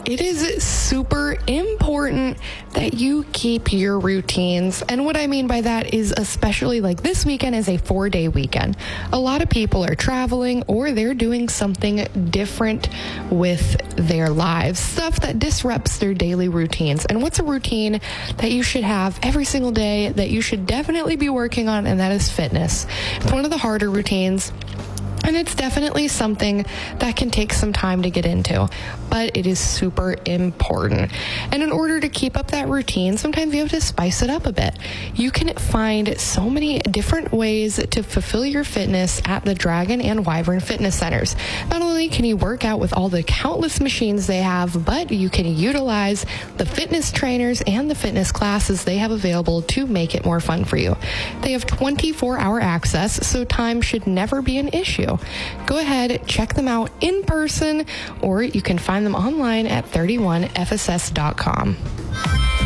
It is super important that you keep your routines. And what I mean by that is, especially like this weekend is a 4-day weekend. A lot of people are traveling or they're doing something different with their lives, stuff that disrupts their daily routines. And what's a routine that you should have every single day that you should definitely be working on? And that is fitness. It's one of the harder routines. And it's definitely something that can take some time to get into, but it is super important. And in order to keep up that routine, sometimes you have to spice it up a bit. You can find so many different ways to fulfill your fitness at the Dragon and Wyvern fitness centers. Not only can you work out with all the countless machines they have, but you can utilize the fitness trainers and the fitness classes they have available to make it more fun for you. They have 24-hour access, so time should never be an issue. Go ahead, check them out in person, or you can find them online at 31fss.com.